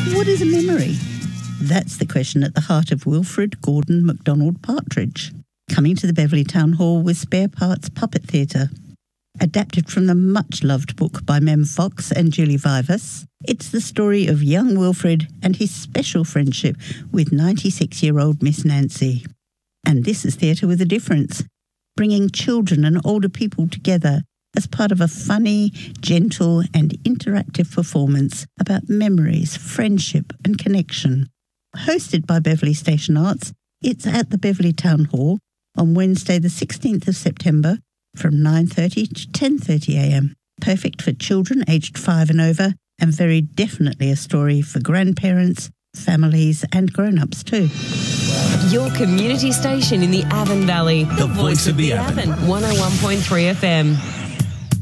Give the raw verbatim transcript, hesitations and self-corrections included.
What is a memory? That's the question at the heart of Wilfred Gordon MacDonald Partridge, coming to the Beverley Town Hall with Spare Parts Puppet Theatre. Adapted from the much-loved book by Mem Fox and Julie Vivas, it's the story of young Wilfred and his special friendship with ninety-six-year-old Miss Nancy. And this is theatre with a difference, bringing children and older people together as part of a funny, gentle and interactive performance about memories, friendship and connection. Hosted by Beverley Station Arts, it's at the Beverley Town Hall on Wednesday the sixteenth of September from nine thirty to ten thirty a m. Perfect for children aged five and over, and very definitely a story for grandparents, families and grown-ups too. Your community station in the Avon Valley. The voice of the Avon. one oh one point three F M.